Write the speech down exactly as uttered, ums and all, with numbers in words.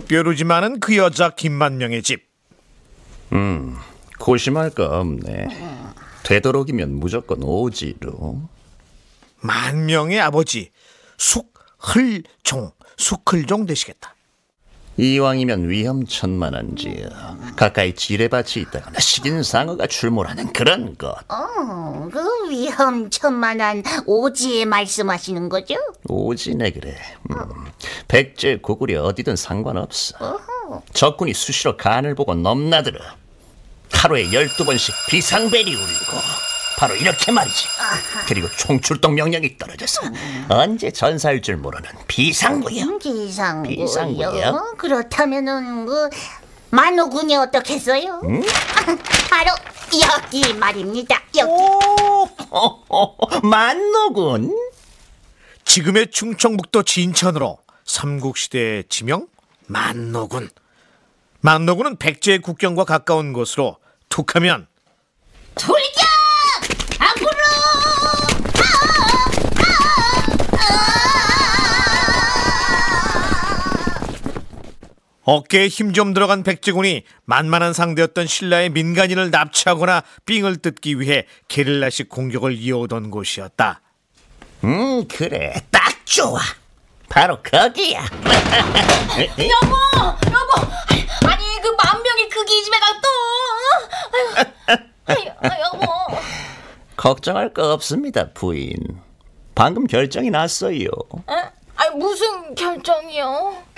뾰루지만은 그 여자 김만명의 집. 음, 고심할 거 없네. 되도록이면 무조건 오지로. 만명의 아버지 숙흘종, 숙흘종 되시겠다. 이왕이면 위험천만한지요. 가까이 지뢰밭이 있다거나 식인상어가 출몰하는 그런 곳. 어, 그 위험천만한 오지에 말씀하시는 거죠? 오지네 그래. 음, 백제 고구려 어디든 상관없어. 어허. 적군이 수시로 간을 보고 넘나들어. 하루에 열두 번씩 비상벨이 울리고 바로 이렇게 말이지. 그리고 총출동 명령이 떨어져서 언제 전사할 줄 모르는 비상구요. 비상구요? 비상구요? 그렇다면은 그 만호군이 어떻겠어요? 음? 바로 여기 말입니다. 여기. 오, 만노군. 지금의 충청북도 진천으로 삼국시대의 지명 만노군. 만노군은 백제의 국경과 가까운 곳으로 툭하면 돌격! 앞으로! 어깨에 힘 좀 들어간 백제군이 만만한 상대였던 신라의 민간인을 납치하거나 삥을 뜯기 위해 게릴라식 공격을 이어오던 곳이었다. 음, 그래, 딱 좋아. 바로 거기야. 여보, 여보, 아니 그 만명이 그 기집애가 또, 아유, 아유, 여보. 걱정할 거 없습니다, 부인. 방금 결정이 났어요. 에? 아니 무슨 결정이요?